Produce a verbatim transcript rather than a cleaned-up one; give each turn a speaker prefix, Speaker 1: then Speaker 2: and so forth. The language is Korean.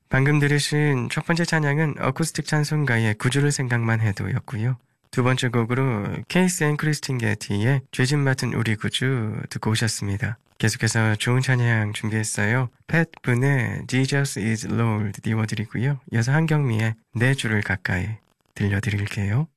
Speaker 1: 방금 들으신 첫 번째 찬양은 어쿠스틱 찬송가의 구주를 생각만 해도 였고요. 두 번째 곡으로 케이스 앤 크리스틴 게티의 죄진 맡은 우리 구주 듣고 오셨습니다. 계속해서 좋은 찬양 준비했어요. 팻 분의 Jesus is Lord 띄워드리고요. 이어서 한경미의 내 주를 가까이 들려드릴게요.